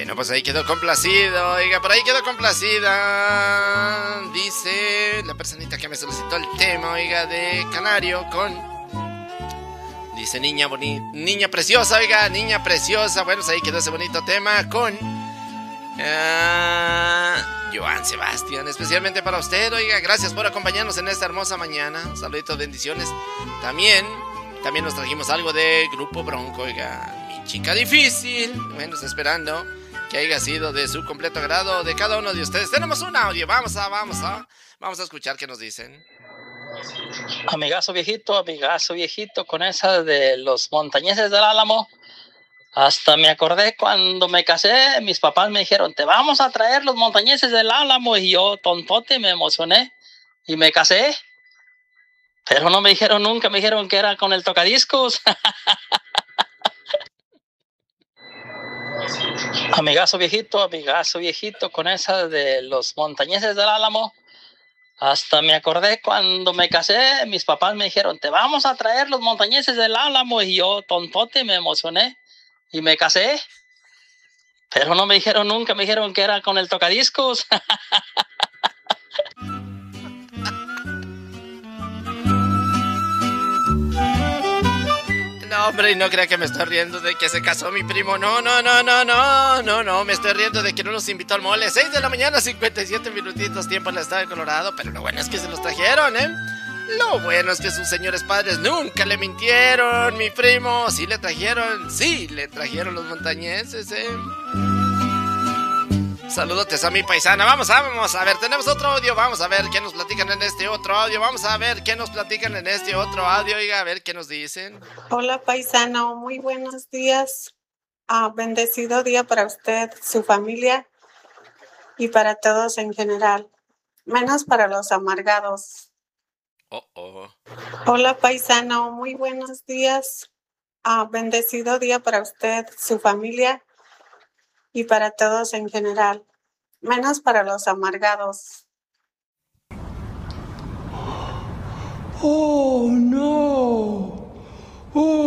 Bueno, pues ahí quedó complacido, oiga, por ahí quedó complacida. Dice la personita que me solicitó el tema, oiga, de Canario con... Dice niña bonita, niña preciosa, oiga, niña preciosa. Bueno, pues ahí quedó ese bonito tema con... Joan Sebastián, especialmente para usted, oiga, gracias por acompañarnos en esta hermosa mañana. Saluditos, bendiciones. También nos trajimos algo de Grupo Bronco, oiga, Mi Chica Difícil. Bueno, esperando que haya sido de su completo agrado de cada uno de ustedes. Tenemos un audio, vamos a escuchar qué nos dicen. Amigazo viejito, con esa de los montañeses del Álamo. Hasta me acordé cuando me casé, mis papás me dijeron, te vamos a traer los montañeses del Álamo, y yo, tontote, me emocioné y me casé. Pero no me dijeron nunca, me dijeron que era con el tocadiscos. Amigazo viejito, con esa de los montañeses del Álamo. Hasta me acordé cuando me casé, mis papás me dijeron, te vamos a traer los montañeses del Álamo, y yo, tontote, me emocioné y me casé. Pero no me dijeron nunca, me dijeron que era con el tocadiscos. No, hombre, y no crea que me estoy riendo de que se casó mi primo. No, me estoy riendo de que no nos invitó al mole. 6 de la mañana, 57 minutitos, tiempo en el estado de Colorado. Pero lo bueno es que se los trajeron, ¿eh? Lo bueno es que sus señores padres nunca le mintieron, mi primo. Sí le trajeron los montañeses, ¿eh? Saludotes a mi paisana. Vamos a ver, tenemos otro audio. Vamos a ver qué nos platican en este otro audio. Oiga, a ver qué nos dicen. Hola, paisano, muy buenos días. Bendecido día para usted, su familia y para todos en general, menos para los amargados. Hola, paisano, muy buenos días. Bendecido día para usted, su familia y para todos en general, menos para los amargados. Oh, no. Oh.